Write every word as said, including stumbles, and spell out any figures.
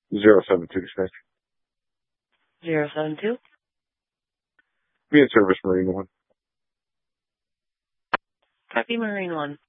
Zero seven two dispatch. Zero seven two. Be in service, Marine One. Copy, Marine One.